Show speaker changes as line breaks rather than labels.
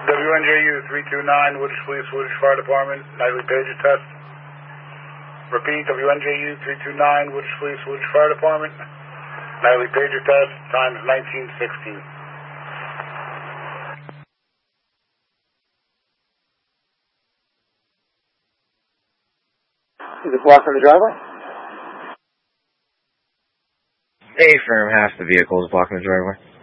WNJU 329, Woodridge Police, Woodridge Fire Department, nightly pager test. Repeat, WNJU 329, Woodridge Police, Woodridge Fire Department, nightly pager test, time is 1916.
Is it blocked from the driveway?
A firm, half the vehicle is blocking the driveway.